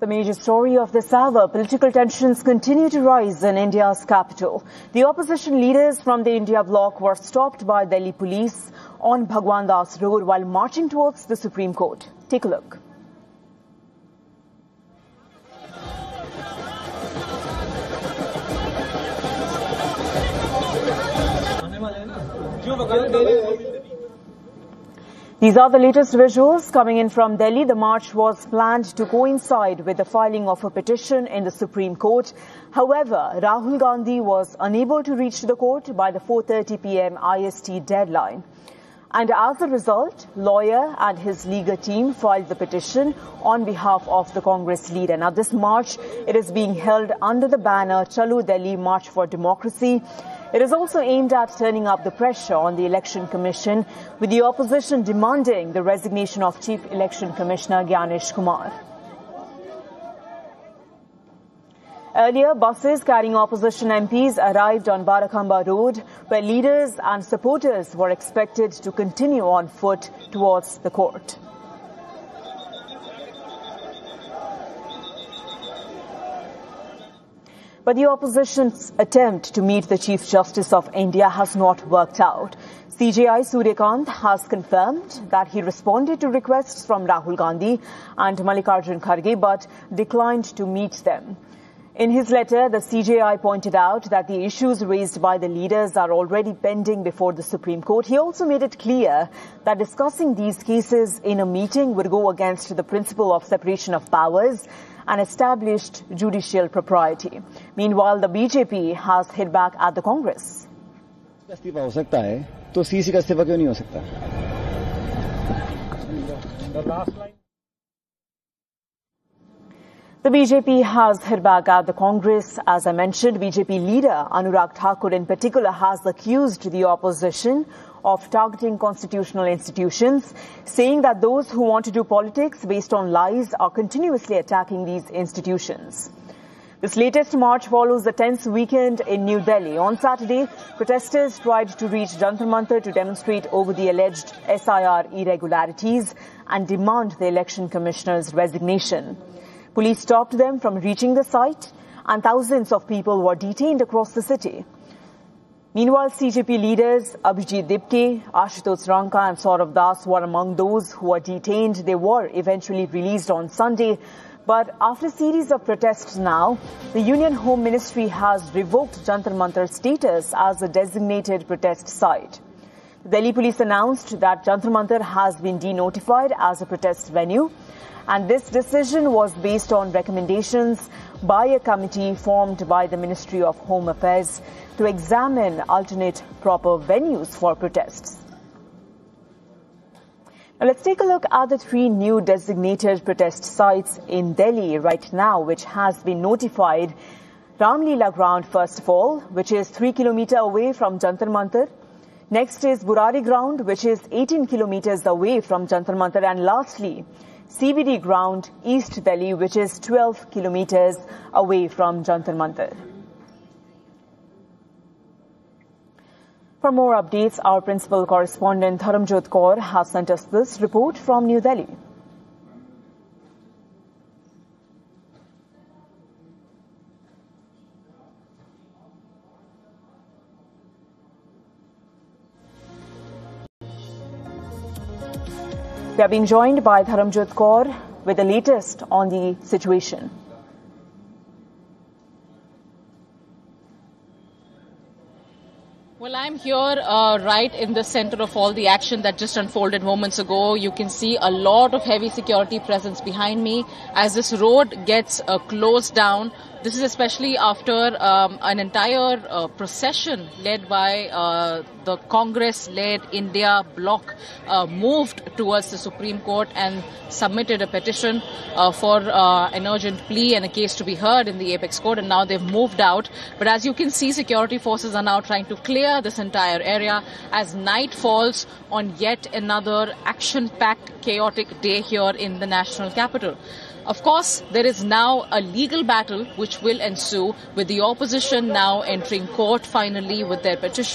The major story of this hour, political tensions continue to rise in India's capital. The opposition leaders from the India bloc were stopped by Delhi police on Bhagwan Das Road while marching towards the Supreme Court. Take a look. These are the latest visuals coming in from Delhi. The march was planned to coincide with the filing of a petition in the Supreme Court. However, Rahul Gandhi was unable to reach the court by the 4:30 p.m. IST deadline. And as a result, lawyer and his legal team filed the petition on behalf of the Congress leader. Now, this march, it is being held under the banner Chalo Delhi March for Democracy. It is also aimed at turning up the pressure on the Election Commission, with the opposition demanding the resignation of Chief Election Commissioner Gyanesh Kumar. Earlier, buses carrying opposition MPs arrived on Barakhamba Road, where leaders and supporters were expected to continue on foot towards the court. But the opposition's attempt to meet the Chief Justice of India has not worked out. CJI Suryakant has confirmed that he responded to requests from Rahul Gandhi and Mallikarjun Kharge but declined to meet them. In his letter, the CJI pointed out that the issues raised by the leaders are already pending before the Supreme Court. He also made it clear that discussing these cases in a meeting would go against the principle of separation of powers and established judicial propriety. Meanwhile, the BJP has hit back at the Congress. इस्तीफा हो सकता है, तो CC का इस्तीफा क्यों नहीं हो सकता? The BJP has hit back at the Congress. As I mentioned, BJP leader Anurag Thakur in particular has accused the opposition of targeting constitutional institutions, saying that those who want to do politics based on lies are continuously attacking these institutions. This latest march follows a tense weekend in New Delhi. On Saturday, protesters tried to reach Jantar Mantar to demonstrate over the alleged SIR irregularities and demand the election commissioner's resignation. Police stopped them from reaching the site, and thousands of people were detained across the city. Meanwhile, CJP leaders Abhijit Dipke, Ashutosh Ranka and Saurav Das were among those who were detained. They were eventually released on Sunday. But after a series of protests now, the Union Home Ministry has revoked Jantar Mantar's status as a designated protest site. The Delhi police announced that Jantar Mantar has been denotified as a protest venue. And this decision was based on recommendations by a committee formed by the Ministry of Home Affairs to examine alternate proper venues for protests. Now let's take a look at the 3 new designated protest sites in Delhi right now, which has been notified. Ramleela ground, first of all, which is 3 kilometers away from Jantar Mantar. Next is Burari ground, which is 18 kilometers away from Jantar Mantar. And lastly, CBD ground, East Delhi, which is 12 kilometers away from Jantar Mantar. For more updates, our principal correspondent Dharamjot Kaur has sent us this report from New Delhi. We are being joined by Dharamjot Kaur with the latest on the situation. Well, I'm here right in the center of all the action that just unfolded moments ago. You can see a lot of heavy security presence behind me as this road gets closed down. This is especially after an entire procession led by the Congress-led India bloc moved towards the Supreme Court and submitted a petition for an urgent plea and a case to be heard in the Apex Court, and now they've moved out. But as you can see, security forces are now trying to clear this entire area as night falls on yet another action-packed, chaotic day here in the national capital. Of course, there is now a legal battle which will ensue, with the opposition now entering court finally with their petition.